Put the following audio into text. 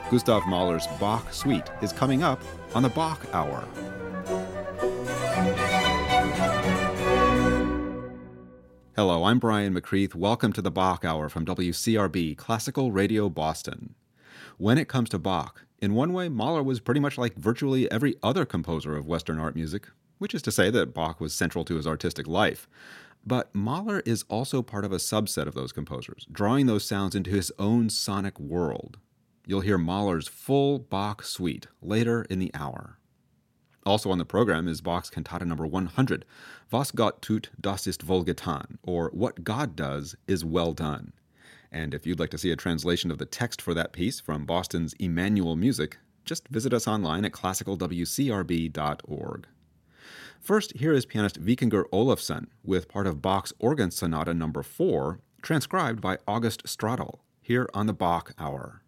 Gustav Mahler's Bach Suite is coming up on the Bach Hour. Hello, I'm Brian McCreath. Welcome to the Bach Hour from WCRB, Classical Radio Boston. When it comes to Bach, in one way, Mahler was pretty much like virtually every other composer of Western art music, which is to say that Bach was central to his artistic life. But Mahler is also part of a subset of those composers, drawing those sounds into his own sonic world. You'll hear Mahler's full Bach suite later in the hour. Also on the program is Bach's Cantata No. 100, Was Gott tut, das ist wohl getan, or What God Does is Well Done. And if you'd like to see a translation of the text for that piece from Boston's Emmanuel Music, just visit us online at classicalwcrb.org. First, here is pianist Vikingur Olafsson with part of Bach's Organ Sonata No. 4, transcribed by August Stradal, here on the Bach Hour.